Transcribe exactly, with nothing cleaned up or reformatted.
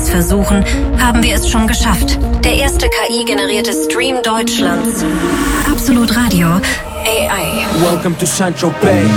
es versuchen, haben wir es schon geschafft. Der erste K I-generierte Stream Deutschlands. Absolut Radio. A I. Welcome to Central Bay.